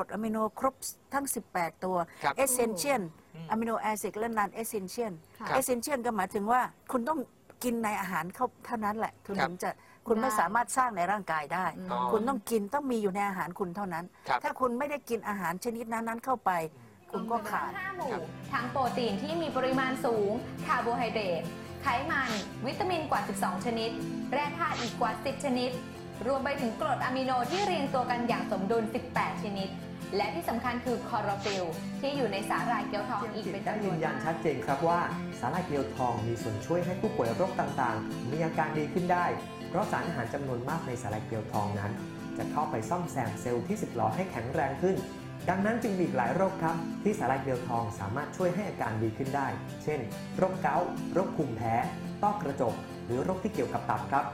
ดอะมิโนครบทั้ง18ตัวเอเซนเชียลอะมิโนแอซิดและนันเอเซนเชียลเอเซนเชียลก็หมายถึงว่าคุณต้องกินในอาหารเขาเท่านั้นแหละถึงจะคุณไม่สามารถสร้างในร่างกายได้คุณต้องกินต้องมีอยู่ในอาหารคุณเท่านั้นถ้าคุณไม่ได้กินอาหารชนิดนั้นเข้าไปคุณก็ขาด 5 หมู่ทั้งโปรตีนที่มีปริมาณสูงคาร์โบไฮเดรตไขมันวิตามินกว่า12ชนิดแร่ธาตุอีกกว่า10ชนิดรวมไปถึงกรดอะมิโนที่เรียงตัวกันอย่างสมดุล18ชนิดและที่สำคัญคือคลอโรฟิลล์ที่อยู่ในสาหร่ายเกี๊ยวทองอีกเป็นจำนวนมากยืนยันชัดเจนครับว่าสาหร่ายเกี๊ยวทองมีส่วนช่วยให้ผู้ป่วยโรคต่างๆมีอาการดีขึ้นได้เพราะสารอาหารจำนวนมากในสาหร่ายเกี๊ยวทองนั้นจะเข้าไปซ่อมแซมเซลล์ที่สึกหรอให้แข็งแรงขึ้นดังนั้นจึงมีอีกหลายโรคครับที่สาหร่ายเกี๊ยวทองสามารถช่วยให้อาการดีขึ้นได้เช่นโรคเกาต์โรคภูมิแพ้ต้อกระจกหรือโรคที่เกี่ยวกับตับครับ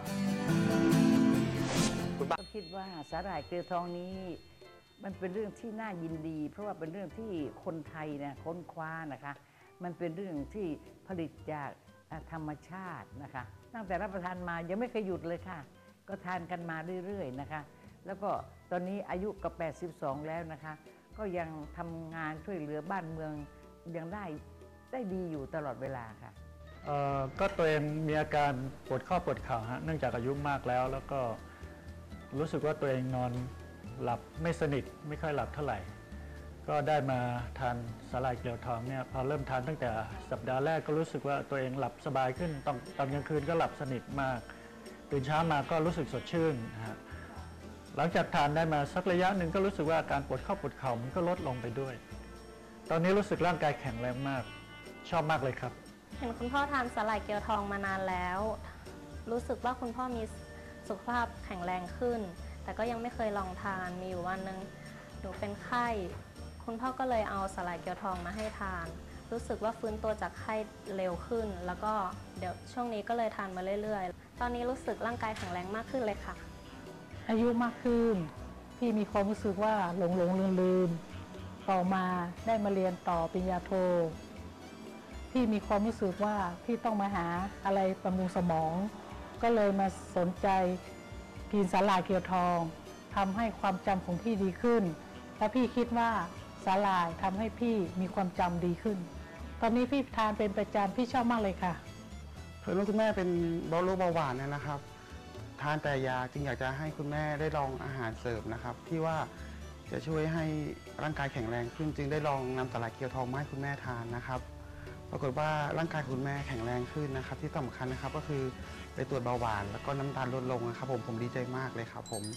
ก็คิดว่าสาหร่ายเกลือทองนี้มันเป็นเรื่องที่น่ายินดีเพราะว่าเป็นเรื่องที่คนไทยนะค้นคว้านะคะมันเป็นเรื่องที่ผลิตจากธรรมชาตินะคะตั้งแต่รับประทานมายังไม่เคยหยุดเลยค่ะก็ทานกันมาเรื่อยๆนะคะแล้วก็ตอนนี้อายุกับ82แล้วนะคะก็ยังทำงานช่วยเหลือบ้านเมืองยังได้ดีอยู่ตลอดเวลาค่ะก็ตัวเองมีอาการปวดข้อปวดเข่าฮะเนื่องจากอายุมากแล้วก็รู้สึกว่าตัวเองนอนหลับไม่สนิทไม่ค่อยหลับเท่าไหร่ ก็ได้มาทานสาหร่ายเกลียวทองเนี่ยพอเริ่มทานตั้งแต่สัปดาห์แรกก็รู้สึกว่าตัวเองหลับสบายขึ้นตอนกลางคืนก็หลับสนิทมากตื่นเช้ามาก็รู้สึกสดชื่นนะฮะหลังจากทานได้มาสักระยะหนึ่งก็รู้สึกว่าการปวดข้อปวดเข่ามันก็ลดลงไปด้วยตอนนี้รู้สึกร่างกายแข็งแรงมากชอบมากเลยครับเห็นคุณพ่อทานสาหร่ายเกี๊ยวทองมานานแล้วรู้สึกว่าคุณพ่อมีสุขภาพแข็งแรงขึ้นแต่ก็ยังไม่เคยลองทานมีอยู่วันหนึ่งหนูเป็นไข้คุณพ่อก็เลยเอาสาหร่ายเกี๊ยวทองมาให้ทานรู้สึกว่าฟื้นตัวจากไข้เร็วขึ้นแล้วก็เดี๋ยวช่วงนี้ก็เลยทานมาเรื่อยๆตอนนี้รู้สึกร่างกายแข็งแรงมากขึ้นเลยค่ะอายุมากขึ้นพี่มีความรู้สึกว่าหลงลืมต่อมาได้มาเรียนต่อปริญญาโทพี่มีความรู้สึกว่าพี่ต้องมาหาอะไรบำรุงสมองก็เลยมาสนใจกินสาหร่ายเกี๊ยวทองทำให้ความจำของพี่ดีขึ้นและพี่คิดว่าสาหร่ายทำให้พี่มีความจำดีขึ้นตอนนี้พี่ทานเป็นประจำพี่ชอบมากเลยค่ะเพื่อนคุณแม่เป็นโรคเบาหวานนะครับทานแต่ยาจึงอยากจะให้คุณแม่ได้ลองอาหารเสริมนะครับที่ว่าจะช่วยให้ร่างกายแข็งแรงขึ้นจึงได้ลองนำสาหร่ายเกี๊ยวทองมาให้คุณแม่ทานนะครับปรากฏว่าร่างกายคุณแม่แข็งแรงขึ้นนะครับที่สำคัญนะครับก็คือไปตรวจเบาหวานแล้วก็น้ำตาลลดลงนะครับผมดีใจมากเลยครับผม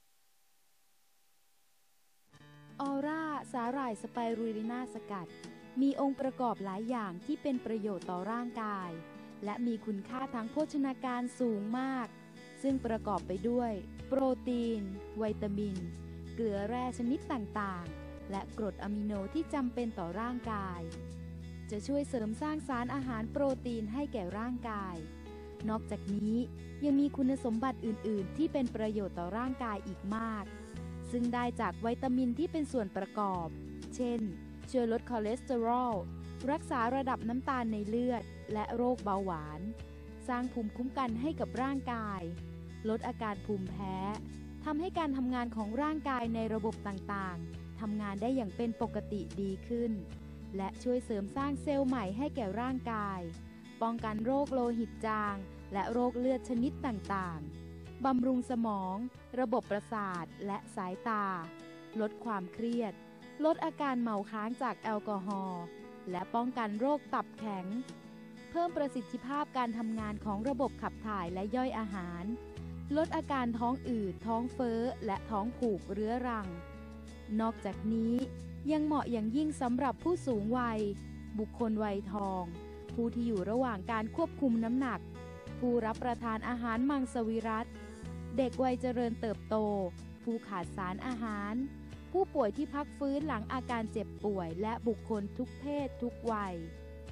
ออร่าสาหร่ายสไปรูลิน่าสกัดมีองค์ประกอบหลายอย่างที่เป็นประโยชน์ต่อร่างกายและมีคุณค่าทางโภชนาการสูงมากซึ่งประกอบไปด้วยโปรตีนวิตามินเกลือแร่ชนิดต่างๆและกรดอะมิโนที่จำเป็นต่อร่างกายจะช่วยเสริมสร้างสารอาหารโปรตีนให้แก่ร่างกายนอกจากนี้ยังมีคุณสมบัติอื่นๆที่เป็นประโยชน์ต่อร่างกายอีกมากซึ่งได้จากวิตามินที่เป็นส่วนประกอบเช่นช่วยลดคอเลสเตอรอลรักษาระดับน้ำตาลในเลือดและโรคเบาหวานสร้างภูมิคุ้มกันให้กับร่างกายลดอาการภูมิแพ้ทำให้การทำงานของร่างกายในระบบต่างๆทำงานได้อย่างเป็นปกติดีขึ้นและช่วยเสริมสร้างเซลล์ใหม่ให้แก่ร่างกายป้องกันโรคโลหิตจางและโรคเลือดชนิดต่างๆบำรุงสมองระบบประสาทและสายตาลดความเครียดลดอาการเมาค้างจากแอลกอฮอล์และป้องกันโรคตับแข็งเพิ่มประสิทธิภาพการทำงานของระบบขับถ่ายและย่อยอาหารลดอาการท้องอืดท้องเฟ้อและท้องผูกเรื้อรังนอกจากนี้ยังเหมาะอย่างยิ่งสำหรับผู้สูงวัยบุคคลวัยทองผู้ที่อยู่ระหว่างการควบคุมน้ำหนักผู้รับประทานอาหารมังสวิรัติเด็กวัยเจริญเติบโตผู้ขาดสารอาหารผู้ป่วยที่พักฟื้นหลังอาการเจ็บป่วยและบุคคลทุกเพศทุกวัย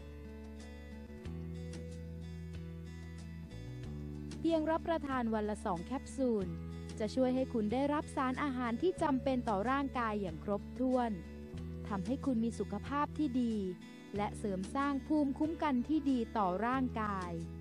เพียงรับประทานวันละ2 แคปซูลจะช่วยให้คุณได้รับสารอาหารที่จำเป็นต่อร่างกายอย่างครบถ้วนทำให้คุณมีสุขภาพที่ดีและเสริมสร้างภูมิคุ้มกันที่ดีต่อร่างกาย